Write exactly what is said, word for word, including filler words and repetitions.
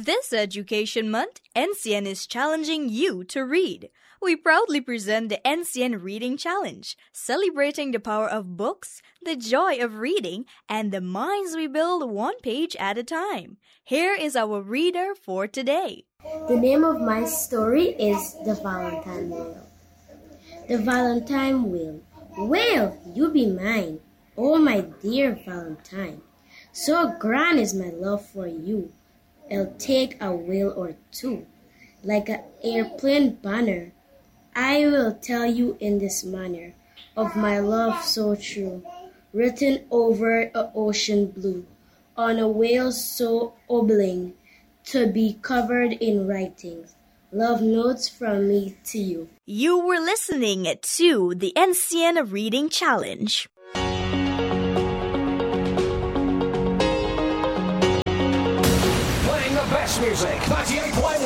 This Education Month, N C N is challenging you to read. We proudly present the N C N Reading Challenge, celebrating the power of books, the joy of reading, and the minds we build one page at a time. Here is our reader for today. The name of my story is The Valentine Wheel. The Valentine Wheel. Whale, you be mine, oh my dear Valentine. So grand is my love for you. I'll take a wheel or two, like an airplane banner. I will tell you in this manner of my love so true, written over a ocean blue, on a whale so oblong, to be covered in writings. Love notes from me to you. You were listening to the N C N Reading Challenge. Playing the best music, ninety-eight point one.